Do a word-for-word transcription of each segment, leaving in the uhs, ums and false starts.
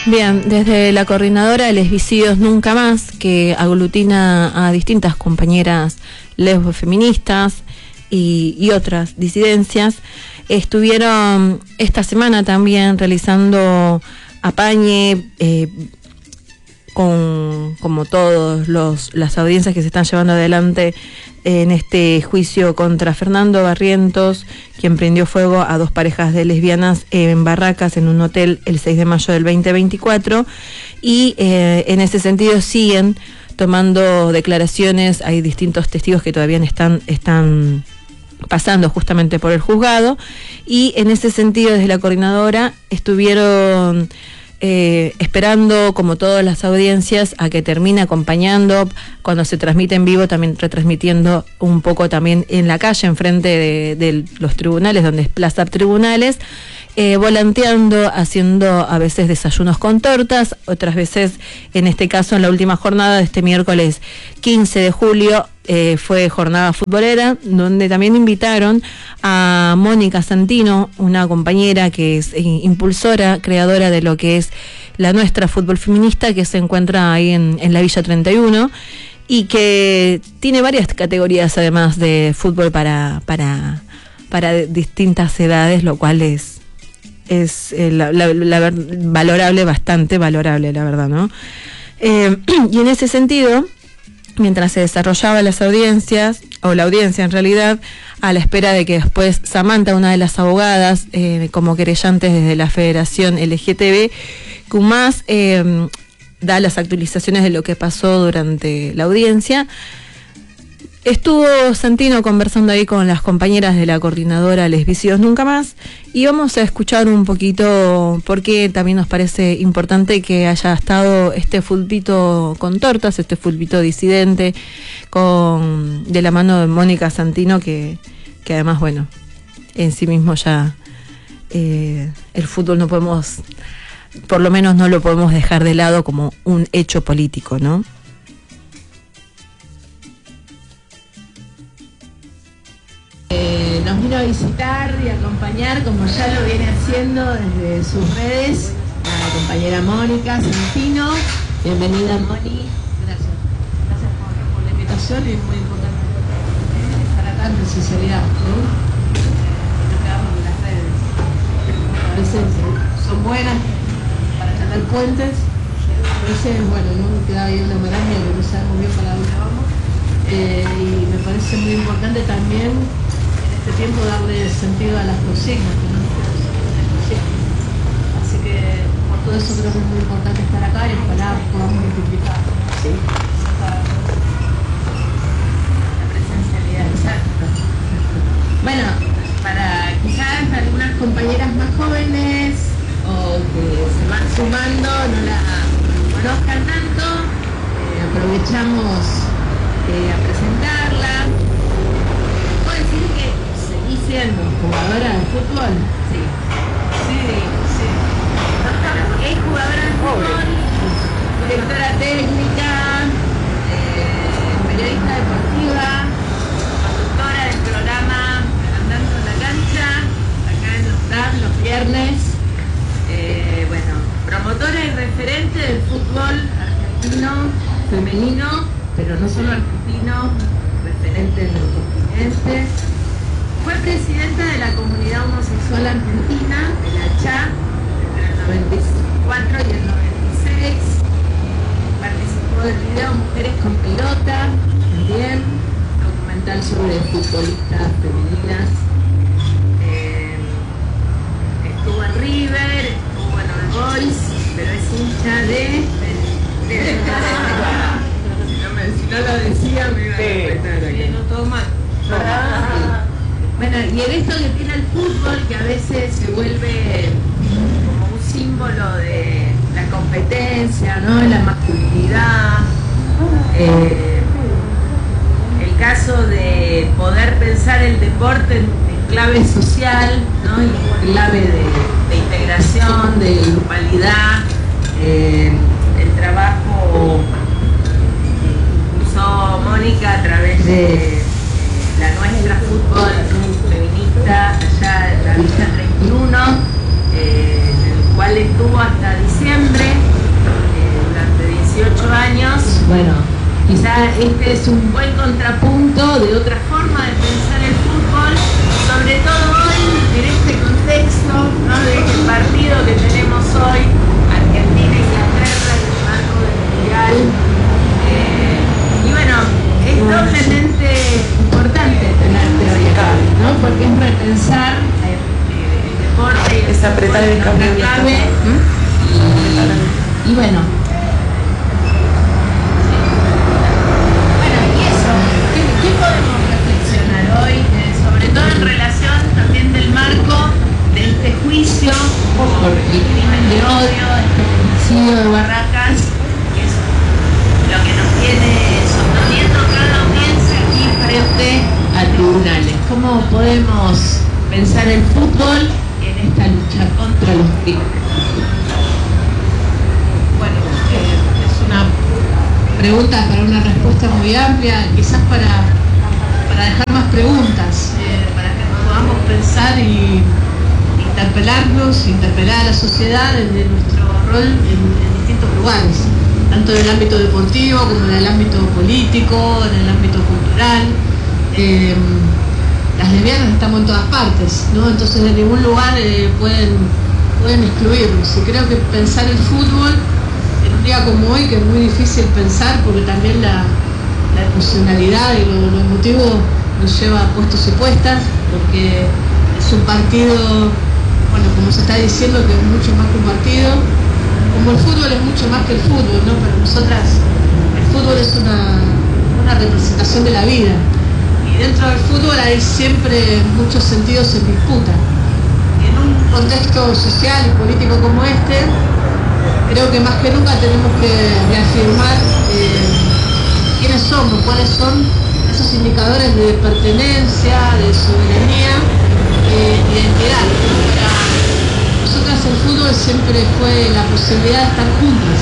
Bien, desde la coordinadora Lesbicidos Nunca Más, que aglutina a distintas compañeras lesbofeministas y, y otras disidencias, estuvieron esta semana también realizando apañe eh, con, como todos los las audiencias que se están llevando adelante en este juicio contra Fernando Barrientos, quien prendió fuego a dos parejas de lesbianas en Barracas, en un hotel, el seis de mayo del veinte veinticuatro, y eh, en ese sentido siguen tomando declaraciones. Hay distintos testigos que todavía están, están pasando justamente por el juzgado, y en ese sentido desde la coordinadora estuvieron Eh, esperando, como todas las audiencias, a que termine, acompañando cuando se transmite en vivo, también retransmitiendo un poco también en la calle, enfrente de, de los tribunales, donde es Plaza Tribunales, eh, volanteando, haciendo a veces desayunos con tortas, otras veces, en este caso, en la última jornada de este miércoles quince de julio, eh, fue jornada futbolera, donde también invitaron a Mónica Santino, una compañera que es eh, impulsora, creadora de lo que es la nuestra fútbol feminista, que se encuentra ahí en, en la Villa treinta y uno, y que tiene varias categorías además de fútbol para, para, para distintas edades, lo cual es es eh, la, la, la, valorable, bastante valorable, la verdad, ¿no? Eh, y en ese sentido, mientras se desarrollaban las audiencias, o la audiencia en realidad, a la espera de que después Samantha, una de las abogadas, eh, como querellantes desde la Federación L G T B Q más, eh, da las actualizaciones de lo que pasó durante la audiencia. Estuvo Santino conversando ahí con las compañeras de la coordinadora Lesbicidos Nunca Más, y vamos a escuchar un poquito porque también nos parece importante que haya estado este fulbito con tortas, este fulbito disidente, con de la mano de Mónica Santino, que, que además, bueno, en sí mismo ya eh, el fútbol no podemos, por lo menos no lo podemos dejar de lado como un hecho político, ¿no? Eh, nos vino a visitar y acompañar, como ya lo viene haciendo desde sus redes, la compañera Mónica Santino. Bienvenida, Moni. Gracias. Gracias por, por la invitación, y es muy importante estar acá en presencialidad, ¿no? Nos quedamos en las redes. A veces son buenas para tener puentes, a veces, bueno, no queda ahí una maraña que no sabemos bien para dónde vamos. Eh, y me parece muy importante también este tiempo darle sentido a las consignas, que no nos consignas. Así que por todo eso creo que es muy importante estar acá y ojalá podamos multiplicar, ¿sí? La presencialidad, exacto. Bueno, para quizás algunas compañeras más jóvenes o que se van sumando no la conozcan tanto, eh, aprovechamos eh, a presentarla. ¿Puedo decir que seguís siendo jugadora de fútbol? Sí. Sí, sí. Es jugadora de fútbol, directora técnica, eh, periodista deportiva, conductora del programa Andando en la Cancha, acá en los T A B los viernes. Eh, bueno, promotora y referente del fútbol argentino femenino, pero no solo argentino, referente del continente. Fue presidenta de la comunidad homosexual argentina, de la C H A, entre el noventa y cuatro y el noventa y seis. Participó del video Mujeres con Pelota, también, documental sobre futbolistas femeninas. Eh, estuvo en River, estuvo en All Boys, pero es hincha de... de, de, de, de si no lo decía me iba a respetar. Sí, no, todo mal. Ah. Bueno, y en esto que tiene el fútbol, que a veces se vuelve como un símbolo de la competencia, ¿no? La masculinidad. Eh, el caso de poder pensar el deporte en, en clave social, ¿no? Y en clave de, de integración, de grupalidad, eh, el trabajo Mónica a través de la nuestra fútbol feminista allá en la Villa treinta y uno, eh, en el cual estuvo hasta diciembre. años, bueno, quizá este es un buen contrapunto de otra forma de pensar el fútbol, sobre todo hoy, en este contexto, ¿no?, de este partido que tenemos hoy, Argentina-Inglaterra, en el marco del Mundial. Eh, y bueno, es doblemente importante tenerte hoy acá, ¿no?, porque es repensar eh, el deporte y el es apretar el cambio clave, y, y bueno. ¿Qué podemos reflexionar hoy, eh, sobre todo en relación también del marco de este juicio por el crimen de odio, este homicidio de Barracas, que es lo que nos tiene sosteniendo cada audiencia aquí frente a tribunales? ¿Cómo podemos pensar el fútbol en esta lucha contra los crímenes? Bueno, eh, es una pregunta para una respuesta muy amplia, quizás para, para dejar más preguntas, eh, para que podamos pensar y interpelarnos, interpelar a la sociedad desde nuestro rol en, en distintos lugares, tanto en el ámbito deportivo como en el ámbito político, en el ámbito cultural. Eh, las lesbianas estamos en todas partes, ¿no? Entonces de ningún lugar eh, pueden, pueden excluirnos. Y creo que pensar el fútbol en un día como hoy, que es muy difícil pensar porque también la, la emocionalidad y lo, lo emotivo nos lleva a puestos y puestas, porque es un partido, bueno, como se está diciendo, que es mucho más que un partido, como el fútbol es mucho más que el fútbol, ¿no? Para nosotras el fútbol es una, una representación de la vida, y dentro del fútbol hay siempre muchos sentidos en disputa. Y en un contexto social y político como este, creo que más que nunca tenemos que reafirmar eh, quiénes somos, cuáles son esos indicadores de pertenencia, de soberanía, eh, identidad. Para nosotras el fútbol siempre fue la posibilidad de estar juntas.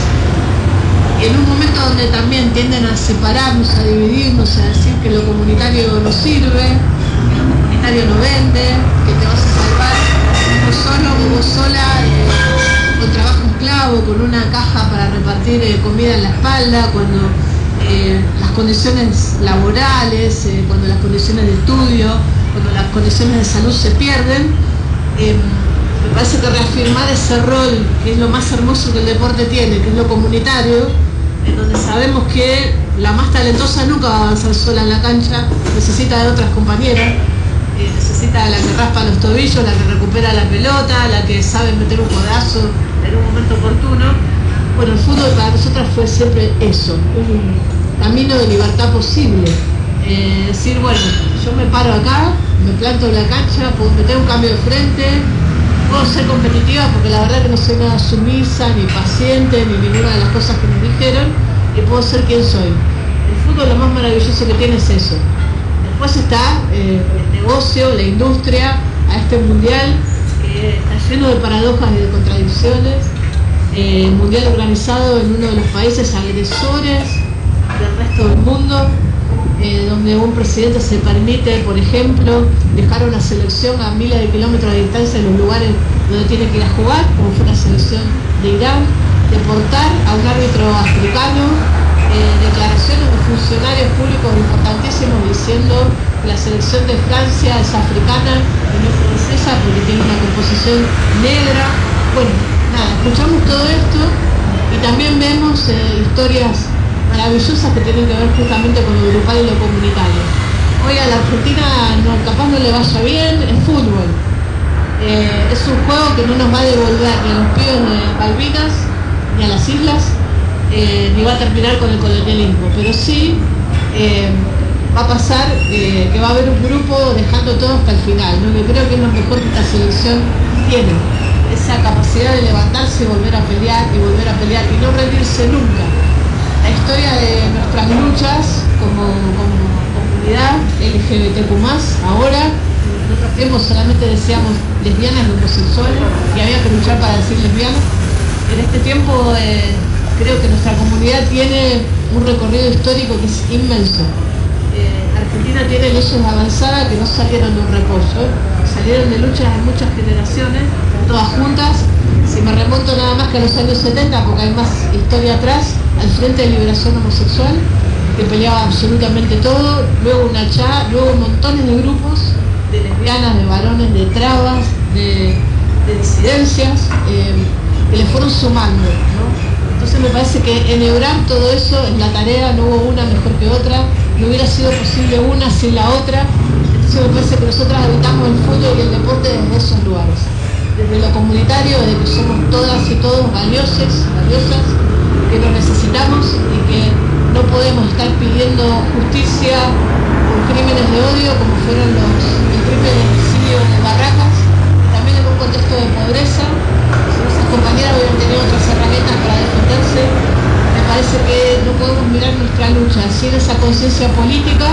Y en un momento donde también tienden a separarnos, a dividirnos, a decir que lo comunitario no sirve, que lo comunitario no vende, que te vas a salvar vos solo o vos sola, eh, con trabajo esclavo, con una caja para repartir eh, comida en la espalda, cuando eh, las condiciones laborales, eh, cuando las condiciones de estudio, cuando las condiciones de salud se pierden. Eh, me parece que reafirmar ese rol, que es lo más hermoso que el deporte tiene, que es lo comunitario, en donde sabemos que la más talentosa nunca va a avanzar sola en la cancha, necesita de otras compañeras. Eh, necesita a la que raspa los tobillos, la que recupera la pelota, la que sabe meter un codazo en un momento oportuno. Bueno, el fútbol para nosotras fue siempre eso, un camino de libertad posible. Eh, decir, bueno, yo me paro acá, me planto en la cancha, puedo meter un cambio de frente, puedo ser competitiva porque la verdad que no soy nada sumisa, ni paciente, ni ninguna de las cosas que me dijeron, y puedo ser quien soy. El fútbol lo más maravilloso que tiene es eso. Después está eh, el negocio, la industria, a este mundial que está lleno de paradojas y de contradicciones. Eh, mundial organizado en uno de los países agresores del resto del mundo, eh, donde un presidente se permite, por ejemplo, dejar una selección a miles de kilómetros de distancia en los lugares donde tiene que ir a jugar, como fue la selección de Irán, deportar a un árbitro africano. Eh, declaraciones de funcionarios públicos importantísimos diciendo que la selección de Francia es africana y no francesa porque tiene una composición negra. Bueno, nada, escuchamos todo esto y también vemos eh, historias maravillosas que tienen que ver justamente con lo grupal y lo comunitario. Hoy a la Argentina no, capaz no le vaya bien, es fútbol. Eh, es un juego que no nos va a devolver ni a los pibes de Malvinas ni a las islas. Eh, ni va a terminar con el colonialismo, pero sí eh, va a pasar eh, que va a haber un grupo dejando todo hasta el final, ¿no? Que creo que es lo mejor que esta selección tiene, esa capacidad de levantarse y volver a pelear y volver a pelear y no rendirse nunca. La historia de nuestras luchas como, como comunidad L G B T Q más, ahora en otros tiempos solamente decíamos lesbianas y homosexuales y había que luchar para decir lesbianas. En este tiempo eh, creo que nuestra comunidad tiene un recorrido histórico que es inmenso. Eh, Argentina tiene leyes avanzadas que no salieron de un repollo, salieron de luchas de muchas generaciones, todas juntas, si me remonto nada más que a los años setenta, porque hay más historia atrás, al Frente de Liberación Homosexual, que peleaba absolutamente todo, luego una cha, luego montones de grupos, de lesbianas, de varones, de trabas, de, de disidencias, eh, que le fueron sumando, ¿no? Entonces me parece que enhebrar todo eso es la tarea, no hubo una mejor que otra, no hubiera sido posible una sin la otra. Entonces me parece que nosotras habitamos el fútbol y el deporte desde esos lugares, desde lo comunitario, desde que somos todas y todos valiosos, valiosas, que nos necesitamos y que no podemos estar pidiendo justicia por crímenes de odio como fueron los, el triple homicidio de Barracas, también en un contexto de pobreza. Si nuestras compañeras hubieran tenido otras herramientas para defenderse, me parece que no podemos mirar nuestra lucha sin esa conciencia política,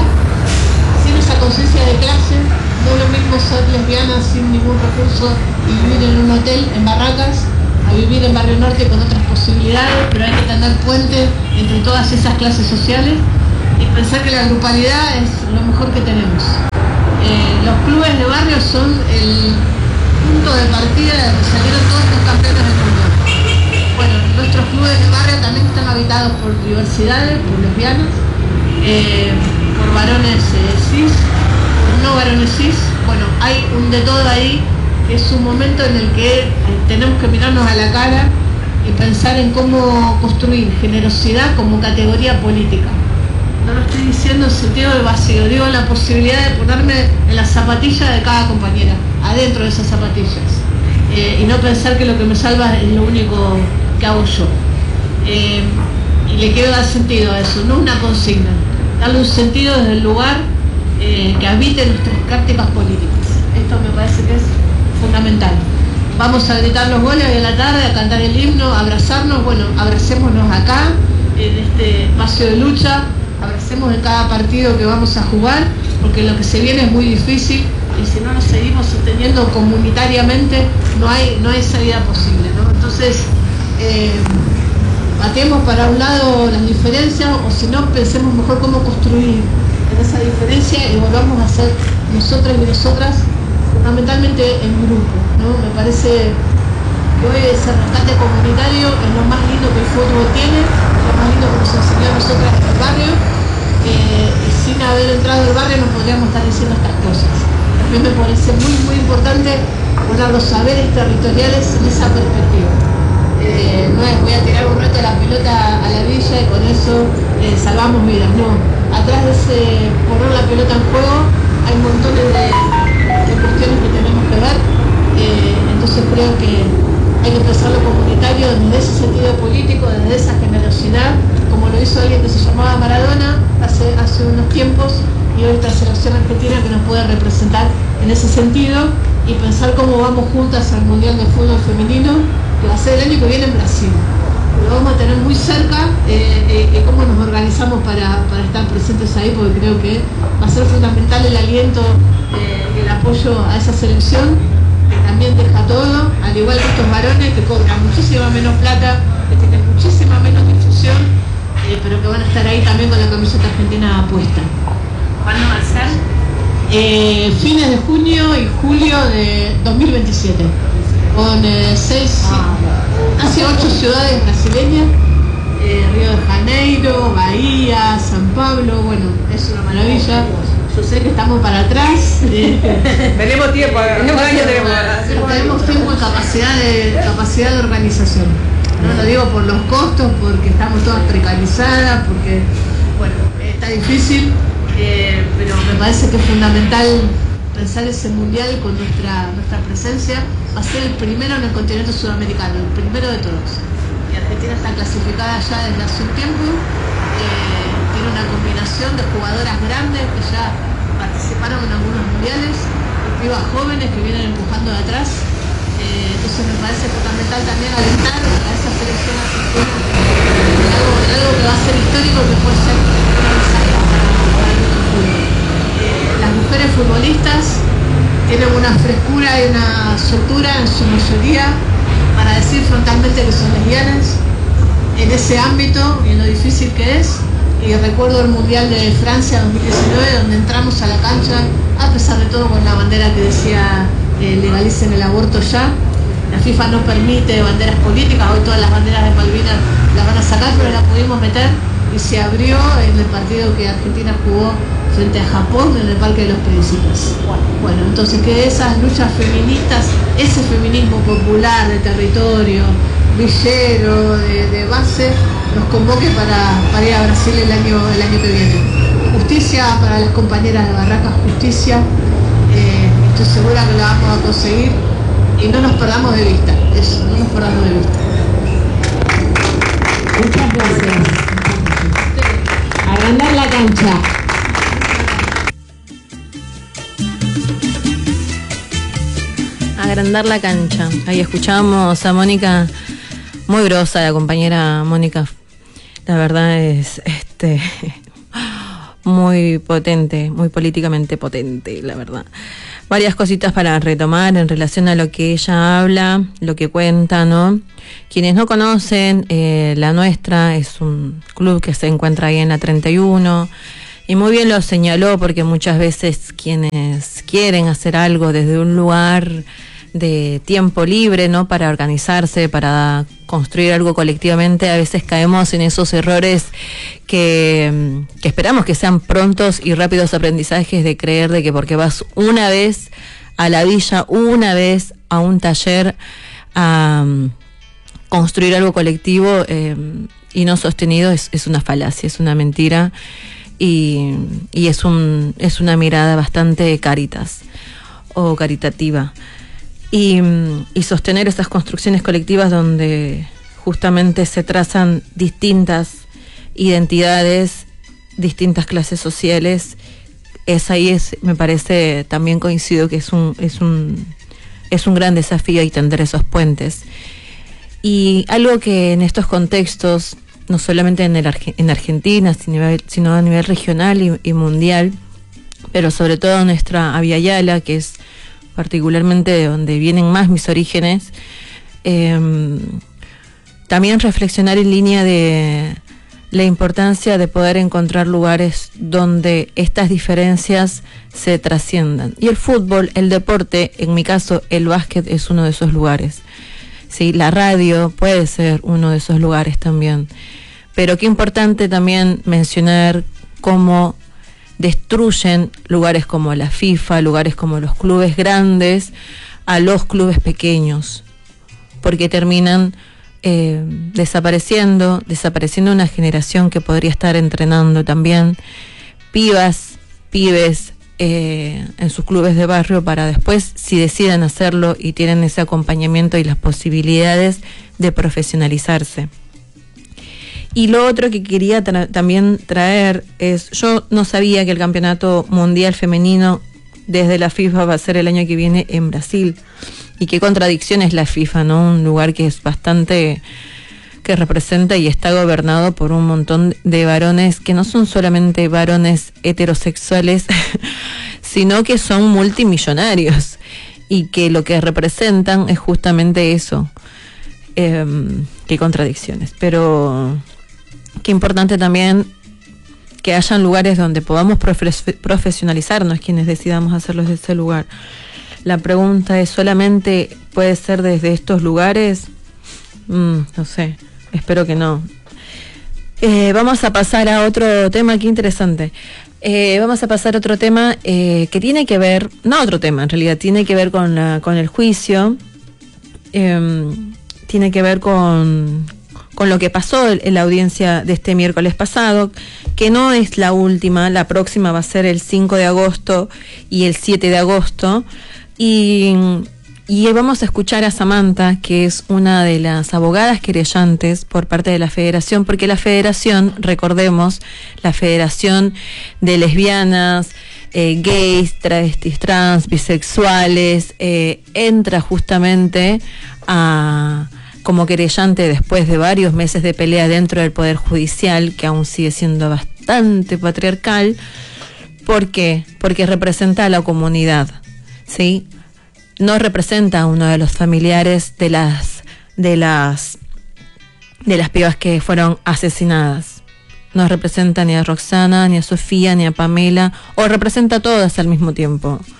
sin esa conciencia de clase. No es lo mismo ser lesbiana sin ningún recurso y vivir en un hotel en Barracas, a vivir en Barrio Norte con otras posibilidades, pero hay que tener puente entre todas esas clases sociales y pensar que la grupalidad es lo mejor que tenemos. Eh, los clubes de barrio son el punto de partida de donde salieron todos los campeones del mundo. Bueno, nuestros clubes de barrio también están habitados por diversidades, por lesbianas, eh, por varones eh, cis, por no varones cis. Bueno, hay un de todo ahí. Es un momento en el que tenemos que mirarnos a la cara y pensar en cómo construir generosidad como categoría política. No lo estoy diciendo en sentido de vacío, digo la posibilidad de ponerme en la zapatilla de cada compañera, adentro de esas zapatillas, eh, y no pensar que lo que me salva es lo único que hago yo. Eh, y le quiero dar sentido a eso, no una consigna, darle un sentido desde el lugar eh, que habite nuestras prácticas políticas. Esto me parece que es fundamental. Vamos a gritar los goles hoy a la tarde, a cantar el himno, a abrazarnos. Bueno, abracémonos acá, en este espacio de lucha, abracemos en cada partido que vamos a jugar, porque lo que se viene es muy difícil y si no nos seguimos sosteniendo comunitariamente, no hay, no hay salida posible, ¿no? Entonces, eh, batemos para un lado las diferencias, o si no, pensemos mejor cómo construir en esa diferencia y volvamos a ser nosotras y nosotras fundamentalmente en grupo, ¿no? Me parece que hoy ese rescate comunitario es lo más lindo que el fútbol tiene, lo más lindo que nos enseñó a nosotras en el barrio, eh, y sin haber entrado al barrio no podríamos estar diciendo estas cosas. También me parece muy muy importante poner los saberes territoriales en esa perspectiva. Eh, no es voy a tirar un rato la pelota a la villa y con eso eh, salvamos vidas, no. Atrás de ese poner la pelota en juego hay montones de de cuestiones que tenemos que ver, eh, entonces creo que hay que pensar lo comunitario desde ese sentido político, desde esa generosidad, como lo hizo alguien que se llamaba Maradona hace, hace unos tiempos, y hoy esta selección argentina que nos puede representar en ese sentido, y pensar cómo vamos juntas al Mundial de Fútbol Femenino, que va a ser el año que viene en Brasil. Lo vamos a tener muy cerca, eh, eh, eh, cómo nos organizamos para, para estar presentes ahí, porque creo que va a ser fundamental el aliento eh, y el apoyo a esa selección, que también deja todo, al igual que estos varones que cobran muchísima menos plata, que tienen muchísima menos difusión, eh, pero que van a estar ahí también con la camiseta argentina puesta. ¿Cuándo va a ser? Eh, fines de junio y julio de dos mil veintisiete, con eh, seis... Ah. Hace ocho ciudades brasileñas, eh, Río de Janeiro, Bahía, San Pablo, bueno, es una maravilla. Yo sé que estamos para atrás. Eh, tenemos tiempo, tenemos años, tenemos, tenemos, tenemos tiempo y capacidad de, capacidad de organización. No lo digo por los costos, porque estamos todas precarizadas, porque, bueno, está difícil, eh, pero me parece que es fundamental pensar ese mundial con nuestra, nuestra presencia. Va a ser el primero en el continente sudamericano, el primero de todos. Y Argentina está clasificada ya desde hace un tiempo, eh, tiene una combinación de jugadoras grandes que ya participaron en algunos mundiales, y pibas jóvenes que vienen empujando de atrás. Eh, entonces me parece fundamental también alentar a esa selección argentina en algo, en algo que va a ser histórico, que puede ser necesario para, para nuestro fútbol. Eh, las mujeres futbolistas tienen una frescura y una soltura en su mayoría para decir frontalmente que son lesbianas en ese ámbito y en lo difícil que es. Y recuerdo el Mundial de Francia dos mil diecinueve, donde entramos a la cancha, a pesar de todo, con la bandera que decía eh, legalicen el aborto ya. La FIFA no permite banderas políticas, hoy todas las banderas de Malvinas las van a sacar, pero la pudimos meter y se abrió en el partido que Argentina jugó frente a Japón en el Parque de los Príncipes. Bueno, entonces que esas luchas feministas, ese feminismo popular de territorio, villero, de, de base, nos convoque para, para ir a Brasil el año, el año que viene. Justicia para las compañeras de Barracas, justicia, eh, estoy segura que la vamos a conseguir y no nos perdamos de vista, eso, no nos perdamos de vista. Muchas gracias. Agrandar la cancha. Agrandar la cancha. Ahí escuchamos a Mónica, muy grosa la compañera Mónica. La verdad es este muy potente, muy políticamente potente, la verdad. Varias cositas para retomar en relación a lo que ella habla, lo que cuenta, ¿no? Quienes no conocen, eh, La Nuestra es un club que se encuentra ahí en la treinta y uno, y muy bien lo señaló, porque muchas veces quienes quieren hacer algo desde un lugar de tiempo libre, ¿no?, para organizarse, para construir algo colectivamente, a veces caemos en esos errores que, que esperamos que sean prontos y rápidos aprendizajes, de creer de que porque vas una vez a la villa, una vez a un taller a um, construir algo colectivo eh, y no sostenido, es, es una falacia, es una mentira, y, y es, un, es una mirada bastante caritas o caritativa. Y, y sostener esas construcciones colectivas donde justamente se trazan distintas identidades, distintas clases sociales, es ahí, es, me parece, también coincido que es un, es un, es un gran desafío y tender esos puentes. Y algo que en estos contextos, no solamente en, el, en Argentina, sino a nivel regional y, y mundial, pero sobre todo en nuestra Abya Yala, que es particularmente de donde vienen más mis orígenes, eh, también reflexionar en línea de la importancia de poder encontrar lugares donde estas diferencias se trasciendan. Y el fútbol, el deporte, en mi caso el básquet, es uno de esos lugares. Sí, la radio puede ser uno de esos lugares también. Pero qué importante también mencionar cómo destruyen lugares como la FIFA, lugares como los clubes grandes, a los clubes pequeños, porque terminan eh, desapareciendo, desapareciendo una generación que podría estar entrenando también pibas, pibes eh, en sus clubes de barrio, para después, si deciden hacerlo y tienen ese acompañamiento y las posibilidades de profesionalizarse. Y lo otro que quería tra- también traer es, yo no sabía que el Campeonato Mundial Femenino desde la FIFA va a ser el año que viene en Brasil. Y qué contradicción es la FIFA, ¿no? Un lugar que es bastante, que representa y está gobernado por un montón de varones que no son solamente varones heterosexuales, sino que son multimillonarios, y que lo que representan es justamente eso. Eh, qué contradicciones, pero qué importante también que hayan lugares donde podamos profe- profesionalizarnos quienes decidamos hacerlo desde ese lugar. La pregunta es, ¿solamente puede ser desde estos lugares? Mm, no sé, espero que no. Eh, vamos a pasar a otro tema, qué interesante. Eh, vamos a pasar a otro tema eh, que tiene que ver, no otro tema en realidad, tiene que ver con, la, con el juicio, eh, tiene que ver con... con lo que pasó en la audiencia de este miércoles pasado, que no es la última, la próxima va a ser el cinco de agosto y el siete de agosto, y, y vamos a escuchar a Samantha, que es una de las abogadas querellantes por parte de la Federación, porque la Federación, recordemos, la Federación de Lesbianas, eh, gays, travestis, trans, bisexuales, eh, entra justamente a... como querellante después de varios meses de pelea dentro del Poder Judicial, que aún sigue siendo bastante patriarcal. ¿Por qué? Porque representa a la comunidad, ¿sí? No representa a uno de los familiares de las, de las, de las pibas que fueron asesinadas. No representa ni a Roxana, ni a Sofía, ni a Pamela, o representa a todas al mismo tiempo.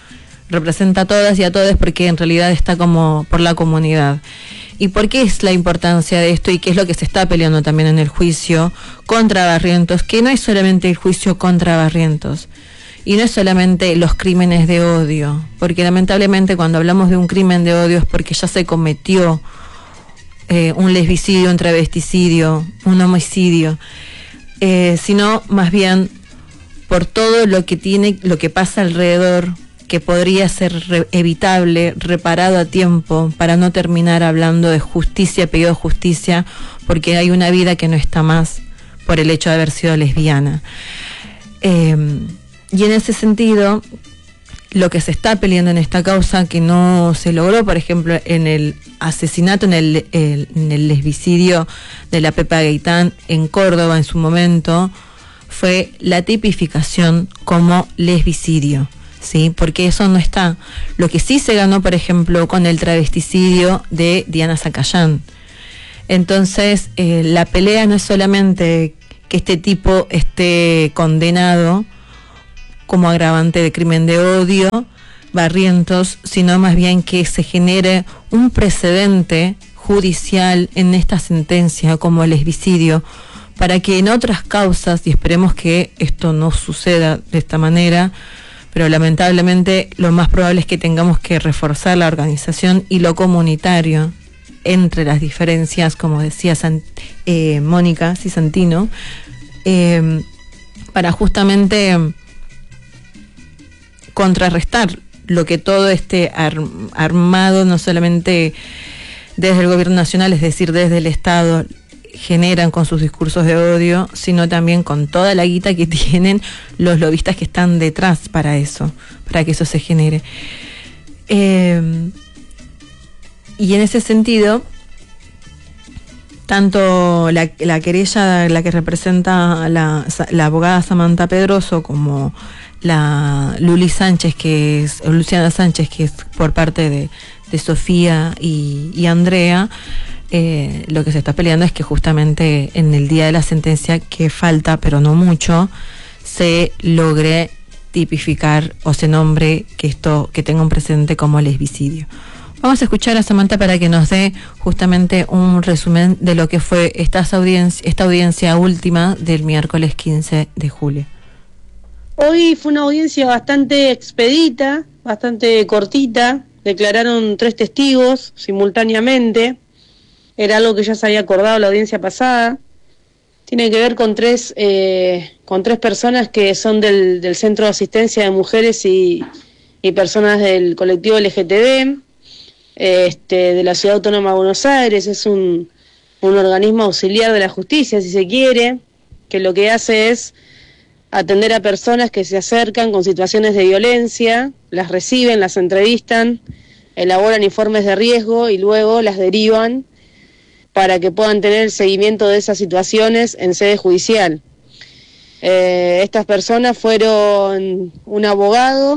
representa a todas y a todos porque en realidad está como por la comunidad. ¿Y por qué es la importancia de esto y qué es lo que se está peleando también en el juicio contra Barrientos? Que no es solamente el juicio contra Barrientos y no es solamente los crímenes de odio, porque lamentablemente cuando hablamos de un crimen de odio es porque ya se cometió eh, un lesbicidio, un travesticidio, un homicidio, eh, sino más bien por todo lo que tiene, lo que pasa alrededor, que podría ser re evitable, reparado a tiempo, para no terminar hablando de justicia, pedido de justicia, porque hay una vida que no está más por el hecho de haber sido lesbiana. Eh, y en ese sentido, lo que se está peleando en esta causa, que no se logró, por ejemplo, en el asesinato, en el, el, en el lesbicidio de la Pepa Gaitán en Córdoba en su momento, fue la tipificación como lesbicidio. Sí, porque eso no está. Lo que sí se ganó, por ejemplo, con el travesticidio de Diana Zacayán. Entonces, eh, la pelea no es solamente que este tipo esté condenado como agravante de crimen de odio, Barrientos, sino más bien que se genere un precedente judicial en esta sentencia como lesbicidio, para que en otras causas, y esperemos que esto no suceda de esta manera, pero lamentablemente lo más probable es que tengamos que reforzar la organización y lo comunitario entre las diferencias, como decía San, eh, Mónica Cisantino, eh, para justamente contrarrestar lo que todo este ar, armado, no solamente desde el gobierno nacional, es decir, desde el Estado, generan con sus discursos de odio, sino también con toda la guita que tienen los lobistas que están detrás para eso, para que eso se genere. Eh, y en ese sentido, tanto la, la querella, la que representa la, la abogada Samantha Pedroso, como la Luli Sánchez, que es, Luciana Sánchez, que es por parte de, de Sofía y, y Andrea, Eh, lo que se está peleando es que justamente en el día de la sentencia, que falta, pero no mucho, se logre tipificar o se nombre que esto, que tenga un precedente como lesbicidio. Vamos a escuchar a Samantha para que nos dé justamente un resumen de lo que fue esta audiencia, esta audiencia última del miércoles quince de julio. Hoy fue una audiencia bastante expedita, bastante cortita. Declararon tres testigos simultáneamente. Era algo que ya se había acordado la audiencia pasada. Tiene que ver con tres eh, con tres personas que son del, del Centro de Asistencia de Mujeres y, y Personas del colectivo L G T B, este, de la Ciudad Autónoma de Buenos Aires. Es un, un organismo auxiliar de la justicia, si se quiere, que lo que hace es atender a personas que se acercan con situaciones de violencia, las reciben, las entrevistan, elaboran informes de riesgo y luego las derivan para que puedan tener el seguimiento de esas situaciones en sede judicial. Eh, estas personas fueron un abogado,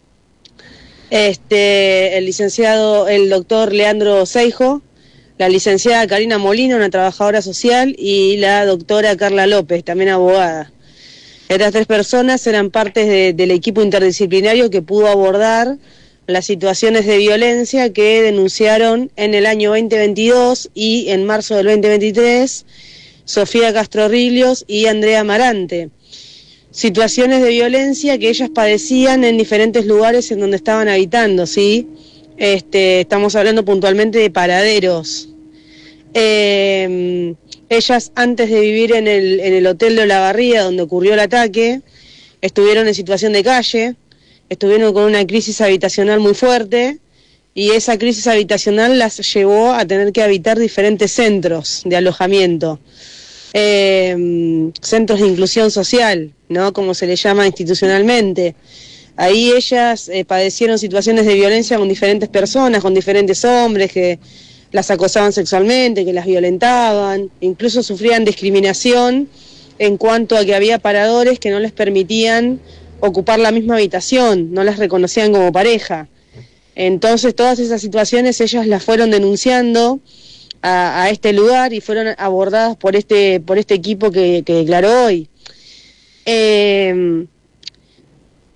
este, el licenciado, el doctor Leandro Seijo, la licenciada Karina Molina, una trabajadora social, y la doctora Carla López, también abogada. Estas tres personas eran partes de, del equipo interdisciplinario que pudo abordar las situaciones de violencia que denunciaron en el año veinte veintidós y en marzo del veinte veintitrés Sofía Castro-Rillos y Andrea Amarante. Situaciones de violencia que ellas padecían en diferentes lugares en donde estaban habitando, ¿sí? Este, estamos hablando puntualmente de paraderos. Eh, ellas, antes de vivir en el, en el hotel de Olavarría, donde ocurrió el ataque, estuvieron en situación de calle, estuvieron con una crisis habitacional muy fuerte, y esa crisis habitacional las llevó a tener que habitar diferentes centros de alojamiento, eh, centros de inclusión social, ¿no?, como se les llama institucionalmente. Ahí ellas eh, padecieron situaciones de violencia con diferentes personas, con diferentes hombres que las acosaban sexualmente, que las violentaban, incluso sufrían discriminación en cuanto a que había paradores que no les permitían ocupar la misma habitación, no las reconocían como pareja. Entonces todas esas situaciones ellas las fueron denunciando a, a este lugar y fueron abordadas por este, por este equipo que, que declaró hoy. Eh,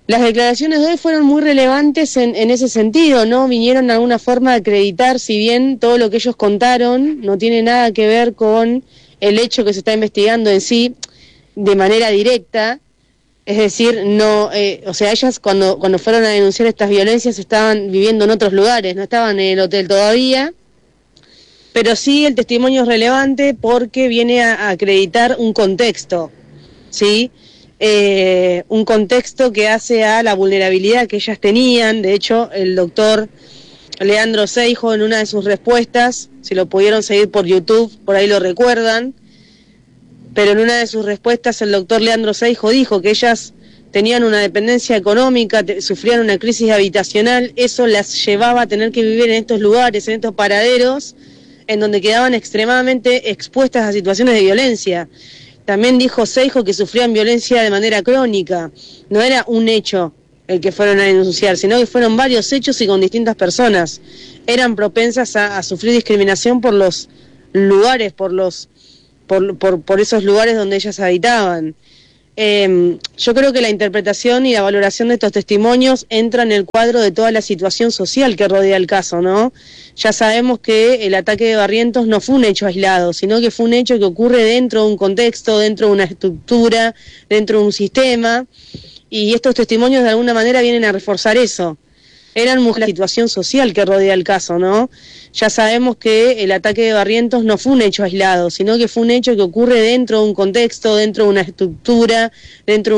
Las declaraciones de hoy fueron muy relevantes en, en ese sentido, ¿no? Vinieron de alguna forma a acreditar, si bien todo lo que ellos contaron no tiene nada que ver con el hecho que se está investigando en sí de manera directa, es decir, no, eh, o sea, ellas cuando, cuando fueron a denunciar estas violencias estaban viviendo en otros lugares, no estaban en el hotel todavía, pero sí el testimonio es relevante porque viene a, a acreditar un contexto, ¿sí? Eh, un contexto que hace a la vulnerabilidad que ellas tenían. De hecho, el doctor Leandro Seijo en una de sus respuestas, si lo pudieron seguir por YouTube, por ahí lo recuerdan, pero en una de sus respuestas el doctor Leandro Seijo dijo que ellas tenían una dependencia económica, te, sufrían una crisis habitacional, eso las llevaba a tener que vivir en estos lugares, en estos paraderos, en donde quedaban extremadamente expuestas a situaciones de violencia. También dijo Seijo que sufrían violencia de manera crónica. No era un hecho el que fueron a denunciar, sino que fueron varios hechos y con distintas personas. Eran propensas a, a sufrir discriminación por los lugares, por los, por, por, por esos lugares donde ellas habitaban. Eh, yo creo que la interpretación y la valoración de estos testimonios entra en el cuadro de toda la situación social que rodea el caso, ¿no? Ya sabemos que el ataque de Barrientos no fue un hecho aislado, sino que fue un hecho que ocurre dentro de un contexto, dentro de una estructura, dentro de un sistema, y estos testimonios de alguna manera vienen a reforzar eso. Eran la situación social que rodea el caso, ¿no? Ya sabemos que el ataque de Barrientos no fue un hecho aislado, sino que fue un hecho que ocurre dentro de un contexto, dentro de una estructura, dentro de